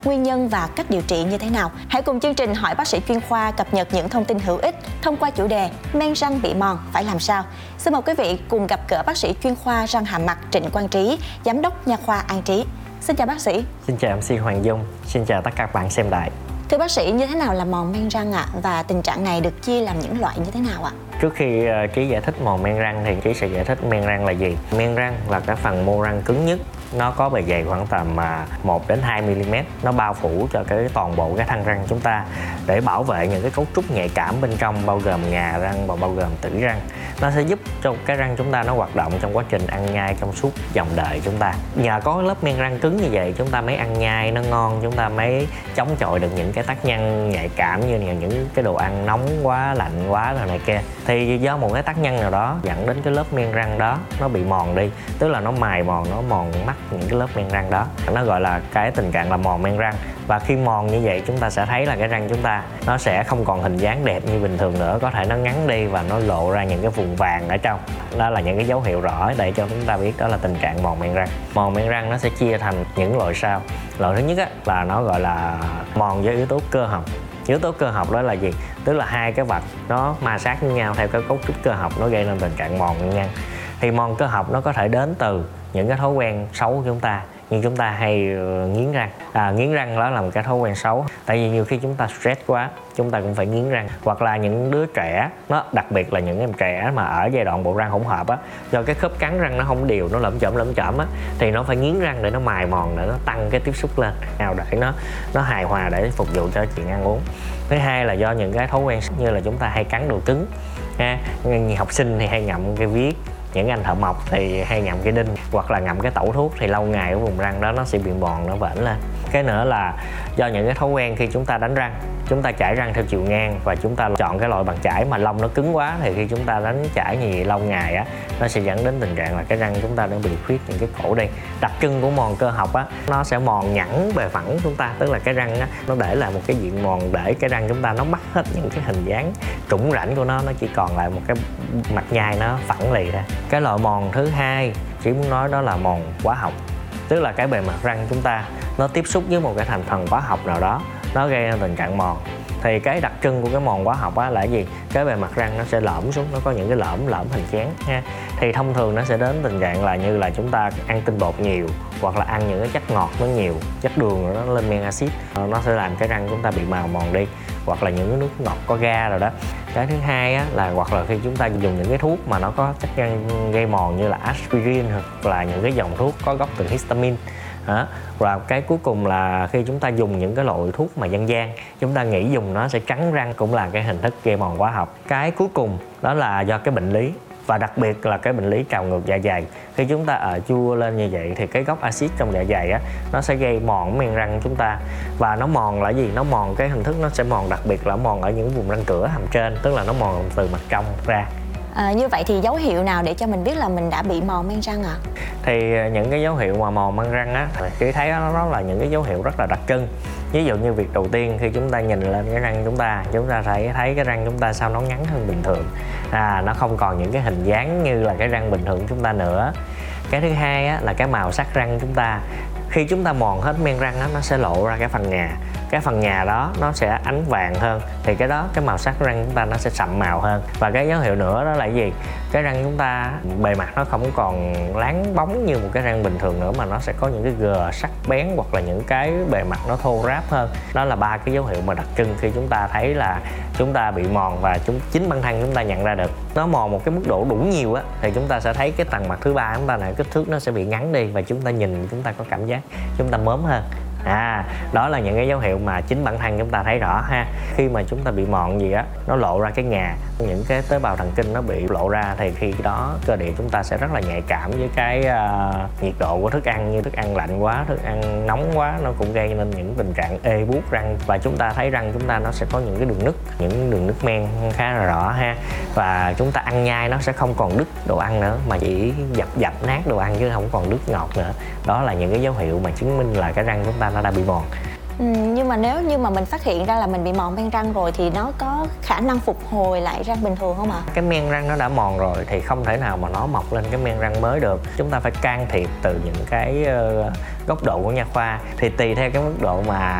Nguyên nhân và cách điều trị như thế nào? Hãy cùng chương trình Hỏi Bác sĩ chuyên khoa cập nhật những thông tin hữu ích thông qua chủ đề men răng bị mòn phải làm sao. Xin mời quý vị cùng gặp gỡ bác sĩ chuyên khoa răng hàm mặt Trịnh Quang Trí, giám đốc nha khoa An Trí. Xin chào bác sĩ. Xin chào MC Hoàng Dung, xin chào tất cả các bạn xem đài. Thưa bác sĩ, như thế nào là mòn men răng ạ? Và tình trạng này được chia làm những loại như thế nào ạ? Trước khi Trí giải thích mòn men răng thì Trí sẽ giải thích men răng là gì. Men răng là cái phần mô răng cứng nhất. Nó có bề dày khoảng tầm 1 đến 2 mm. Nó bao phủ cho toàn bộ cái thân răng chúng ta để bảo vệ những cái cấu trúc nhạy cảm bên trong, bao gồm ngà răng và bao gồm tử răng. Nó sẽ giúp cho cái răng chúng ta nó hoạt động trong quá trình ăn nhai trong suốt dòng đời chúng ta. Nhờ có lớp men răng cứng như vậy, chúng ta mới ăn nhai nó ngon, chúng ta mới chống chọi được những cái tác nhân nhạy cảm như những cái đồ ăn nóng quá, lạnh quá rồi này kia. Thì do một cái tác nhân nào đó dẫn đến cái lớp men răng đó nó bị mòn đi, tức là nó mài mòn, nó mòn mắt những cái lớp men răng đó. Nó gọi là cái tình trạng là mòn men răng. Và khi mòn như vậy chúng ta sẽ thấy là cái răng chúng ta nó sẽ không còn hình dáng đẹp như bình thường nữa, có thể nó ngắn đi và nó lộ ra những cái vùng vàng ở trong. Đó là những cái dấu hiệu rõ để cho chúng ta biết đó là tình trạng mòn men răng. Mòn men răng nó sẽ chia thành những loại sau. Loại thứ nhất là nó gọi là mòn do yếu tố cơ học. Yếu tố cơ học đó là gì? Tức là hai cái vật nó ma sát với nhau theo cái cấu trúc cơ học, nó gây nên tình trạng mòn men. Thì mòn cơ học nó có thể đến từ những cái thói quen xấu của chúng ta, như chúng ta hay nghiến răng. Nghiến răng đó là một cái thói quen xấu, tại vì nhiều khi chúng ta stress quá chúng ta cũng phải nghiến răng. Hoặc là những đứa trẻ, nó đặc biệt là những em trẻ mà ở giai đoạn bộ răng hỗn hợp á, do cái khớp cắn răng nó không đều, nó lởm chởm á, thì nó phải nghiến răng để nó mài mòn, để nó tăng cái tiếp xúc lên nào để nó hài hòa để phục vụ cho chuyện ăn uống. Thứ hai là do những cái thói quen như là chúng ta hay cắn đồ cứng ha. Học sinh thì hay ngậm cái viết, những anh thợ mộc thì hay ngậm cái đinh hoặc là ngậm cái tẩu thuốc, thì lâu ngày ở vùng răng đó nó sẽ bị mòn, nó vểnh lên. Cái nữa là do những cái thói quen khi chúng ta đánh răng, chúng ta chải răng theo chiều ngang và chúng ta chọn cái loại bàn chải mà lông nó cứng quá, thì khi chúng ta đánh chải như vậy lâu ngày á, nó sẽ dẫn đến tình trạng là cái răng chúng ta nó bị khuyết những cái cổ đi. Đặc trưng của mòn cơ học á, nó sẽ mòn nhẵn bề phẳng chúng ta, tức là cái răng á, nó để lại một cái diện mòn để cái răng chúng ta nó mất hết những cái hình dáng trũng rãnh của nó chỉ còn lại một cái mặt nhai nó phẳng lì ra. Cái loại mòn thứ hai chỉ muốn nói đó là mòn hóa học, tức là cái bề mặt răng chúng ta nó tiếp xúc với một cái thành phần hóa học nào đó, nó gây ra tình trạng mòn. Thì cái đặc trưng của cái mòn hóa học á là gì? Cái bề mặt răng nó sẽ lõm xuống, nó có những cái lõm hình chén ha. Thì thông thường nó sẽ đến tình trạng là như là chúng ta ăn tinh bột nhiều, hoặc là ăn những cái chất ngọt nó nhiều, chất đường nó lên men axit, nó sẽ làm cái răng chúng ta bị màu mòn đi, hoặc là những cái nước ngọt có ga rồi đó. Cái thứ hai á, là hoặc là khi chúng ta dùng những cái thuốc mà nó có chất gây mòn như là aspirin, hoặc là những cái dòng thuốc có gốc từ histamine. Và cái cuối cùng là khi chúng ta dùng những cái loại thuốc mà dân gian, chúng ta nghĩ dùng nó sẽ trắng răng, cũng là cái hình thức gây mòn hóa học. Cái cuối cùng đó là do cái bệnh lý, và đặc biệt là cái bệnh lý trào ngược dạ dày. Khi chúng ta chua lên như vậy thì cái gốc axit trong dạ dày á, nó sẽ gây mòn men răng chúng ta. Và nó mòn là gì? Nó mòn cái hình thức nó sẽ mòn, đặc biệt là mòn ở những vùng răng cửa hàm trên, tức là nó mòn từ mặt trong ra. Như vậy thì dấu hiệu nào để cho mình biết là mình đã bị mòn men răng ạ? Thì những cái dấu hiệu mà mòn men răng á, thì thấy nó là những cái dấu hiệu rất là đặc trưng. Ví dụ như việc đầu tiên, khi chúng ta nhìn lên cái răng chúng ta thấy cái răng chúng ta sao nó ngắn hơn bình thường, nó không còn những cái hình dáng như là cái răng bình thường của chúng ta nữa. Cái thứ hai á, là cái màu sắc răng chúng ta. Khi chúng ta mòn hết men răng á, nó sẽ lộ ra cái phần ngà. Cái phần ngà đó nó sẽ ánh vàng hơn, thì cái màu sắc răng chúng ta nó sẽ sậm màu hơn. Và cái dấu hiệu nữa đó là gì? Cái răng chúng ta bề mặt nó không còn láng bóng như một cái răng bình thường nữa, mà nó sẽ có những cái gờ sắc bén, hoặc là những cái bề mặt nó thô ráp hơn. Đó là 3 cái dấu hiệu mà đặc trưng khi chúng ta thấy là chúng ta bị mòn, và chính bản thân chúng ta nhận ra được. Nó mòn một cái mức độ đủ nhiều á, thì chúng ta sẽ thấy cái tầng mặt thứ ba chúng ta này, kích thước nó sẽ bị ngắn đi, và chúng ta nhìn chúng ta có cảm giác chúng ta mớm hơn. Đó là những cái dấu hiệu mà chính bản thân chúng ta thấy rõ ha. Khi mà chúng ta bị mòn gì á, nó lộ ra cái ngà, những cái tế bào thần kinh nó bị lộ ra, thì khi đó cơ địa chúng ta sẽ rất là nhạy cảm với cái nhiệt độ của thức ăn. Như thức ăn lạnh quá, thức ăn nóng quá, nó cũng gây nên những tình trạng ê buốt răng, và chúng ta thấy răng chúng ta nó sẽ có những cái đường nứt, những đường nứt men khá là rõ ha. Và chúng ta ăn nhai nó sẽ không còn đứt đồ ăn nữa, mà chỉ dập nát đồ ăn chứ không còn đứt ngọt nữa. Đó là những cái dấu hiệu mà chứng minh là cái răng chúng ta nó đã bị mòn. Nhưng mà nếu như mà mình phát hiện ra là mình bị mòn men răng rồi thì nó có khả năng phục hồi lại răng bình thường không ạ? Cái men răng nó đã mòn rồi thì không thể nào mà nó mọc lên cái men răng mới được. Chúng ta phải can thiệp từ những cái góc độ của nha khoa, thì tùy theo cái mức độ mà